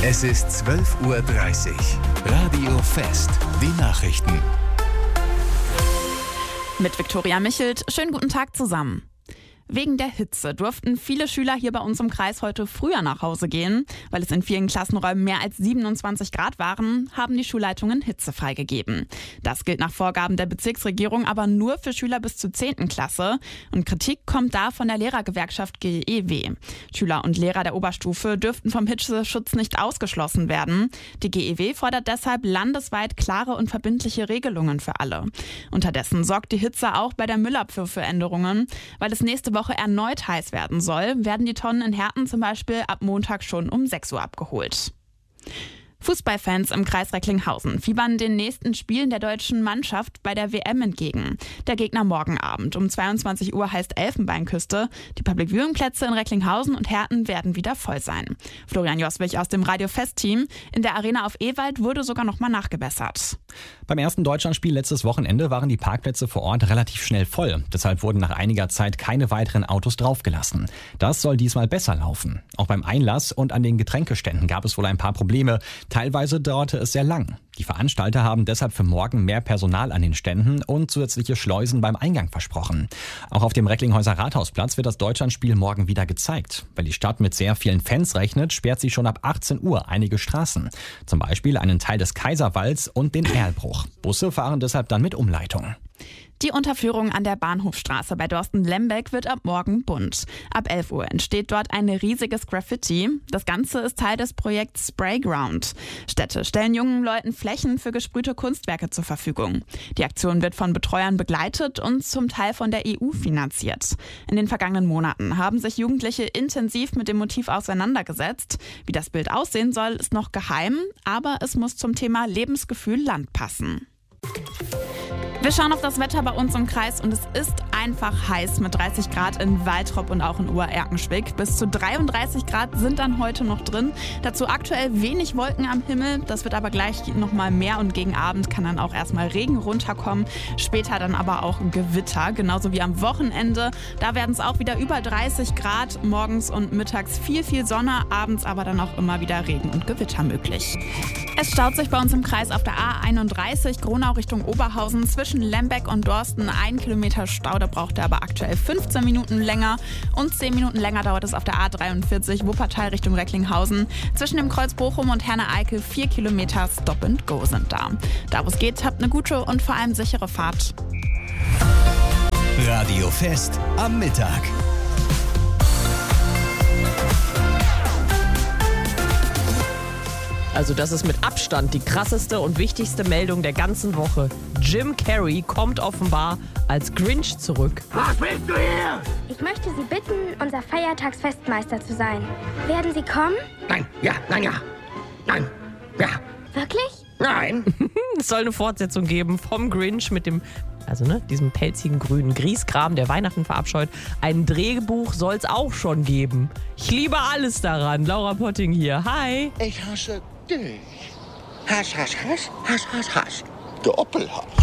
Es ist 12:30 Uhr. Radio Fest. Die Nachrichten. Mit Viktoria Michelt. Schönen guten Tag zusammen. Wegen der Hitze durften viele Schüler hier bei uns im Kreis heute früher nach Hause gehen. Weil es in vielen Klassenräumen mehr als 27 Grad waren, haben die Schulleitungen Hitze freigegeben. Das gilt nach Vorgaben der Bezirksregierung aber nur für Schüler bis zur 10. Klasse. Und Kritik kommt da von der Lehrergewerkschaft GEW. Schüler und Lehrer der Oberstufe dürften vom Hitzeschutz nicht ausgeschlossen werden. Die GEW fordert deshalb landesweit klare und verbindliche Regelungen für alle. Unterdessen sorgt die Hitze auch bei der Müllabfuhr für Änderungen. Weil es nächste Woche erneut heiß werden soll, werden die Tonnen in Herten zum Beispiel ab Montag schon um 6 Uhr abgeholt. Fußballfans im Kreis Recklinghausen fiebern den nächsten Spielen der deutschen Mannschaft bei der WM entgegen. Der Gegner morgen Abend um 22 Uhr heißt Elfenbeinküste. Die Public-Viewing-Plätze in Recklinghausen und Herten werden wieder voll sein. Florian Joswig aus dem Radio Fest-Team. In der Arena auf Ewald wurde sogar nochmal nachgebessert. Beim ersten Deutschlandspiel letztes Wochenende waren die Parkplätze vor Ort relativ schnell voll. Deshalb wurden nach einiger Zeit keine weiteren Autos draufgelassen. Das soll diesmal besser laufen. Auch beim Einlass und an den Getränkeständen gab es wohl ein paar Probleme. Teilweise dauerte es sehr lang. Die Veranstalter haben deshalb für morgen mehr Personal an den Ständen und zusätzliche Schleusen beim Eingang versprochen. Auch auf dem Recklinghäuser Rathausplatz wird das Deutschlandspiel morgen wieder gezeigt. Weil die Stadt mit sehr vielen Fans rechnet, sperrt sie schon ab 18 Uhr einige Straßen. Zum Beispiel einen Teil des Kaiserwalds und den Erlbruch. Busse fahren deshalb dann mit Umleitung. Die Unterführung an der Bahnhofstraße bei Dorsten-Lembeck wird ab morgen bunt. Ab 11 Uhr entsteht dort ein riesiges Graffiti. Das Ganze ist Teil des Projekts Sprayground. Städte stellen jungen Leuten Flächen für gesprühte Kunstwerke zur Verfügung. Die Aktion wird von Betreuern begleitet und zum Teil von der EU finanziert. In den vergangenen Monaten haben sich Jugendliche intensiv mit dem Motiv auseinandergesetzt. Wie das Bild aussehen soll, ist noch geheim, aber es muss zum Thema Lebensgefühl Land passen. Wir schauen auf das Wetter bei uns im Kreis und es ist einfach heiß mit 30 Grad in Waltrop und auch in Ober-Erkenschwick. Bis zu 33 Grad sind dann heute noch drin. Dazu aktuell wenig Wolken am Himmel. Das wird aber gleich nochmal mehr und gegen Abend kann dann auch erstmal Regen runterkommen. Später dann aber auch Gewitter, genauso wie am Wochenende. Da werden es auch wieder über 30 Grad. Morgens und mittags viel Sonne, abends aber dann auch immer wieder Regen und Gewitter möglich. Es staut sich bei uns im Kreis auf der A31 Gronau Richtung Oberhausen zwischen Lembeck und Dorsten 1 Kilometer Stau. Da braucht er aber aktuell 15 Minuten länger und 10 Minuten länger dauert es auf der A43 Wuppertal Richtung Recklinghausen. Zwischen dem Kreuz Bochum und Herne-Eickel 4 Kilometer Stop and Go sind da. Da wo es geht, habt eine gute und vor allem sichere Fahrt. Radio Fest am Mittag. Also das ist mit Abstand die krasseste und wichtigste Meldung der ganzen Woche. Jim Carrey kommt offenbar als Grinch zurück. Was willst du hier? Ich möchte Sie bitten, unser Feiertagsfestmeister zu sein. Werden Sie kommen? Nein, ja, nein, ja. Nein, ja. Wirklich? Nein. Es soll eine Fortsetzung geben vom Grinch mit dem, diesem pelzigen grünen Grieskram, der Weihnachten verabscheut. Ein Drehbuch soll es auch schon geben. Ich liebe alles daran. Laura Potting hier. Hi. Ich hasse dich. Hasch, hasch, hasch, hasch, hasch, hasch. Doppelhasch.